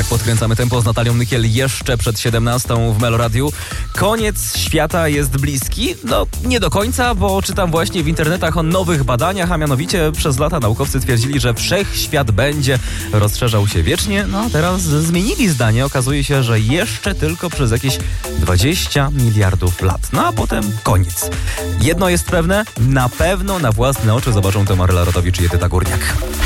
Tak podkręcamy tempo z Natalią Nykiel jeszcze przed 17 w Meloradiu. Koniec świata jest bliski? No, nie do końca, bo czytam właśnie w internetach o nowych badaniach, a mianowicie przez lata naukowcy twierdzili, że wszechświat będzie rozszerzał się wiecznie. No, a teraz zmienili zdanie. Okazuje się, że jeszcze tylko przez jakieś 20 miliardów lat. No, a potem koniec. Jedno jest pewne, na pewno na własne oczy zobaczą to Maryla Rodowicz i Edyta Górniak.